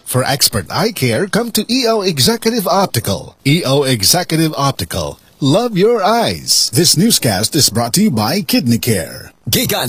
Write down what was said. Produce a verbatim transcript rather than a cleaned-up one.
For expert eye care, come to E O Executive Optical. E O Executive Optical. Love your eyes. This newscast is brought to you by Kidney Care. Giga